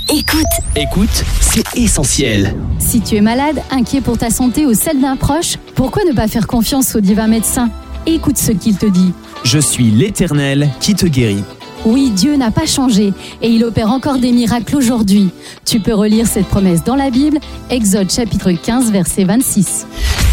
Écoute, c'est essentiel. Si tu es malade, inquiet pour ta santé ou celle d'un proche, pourquoi ne pas faire confiance au divin médecin ? Écoute ce qu'il te dit. Je suis l'Éternel qui te guérit. Oui, Dieu n'a pas changé et il opère encore des miracles aujourd'hui. Tu peux relire cette promesse dans la Bible, Exode chapitre 15, verset 26.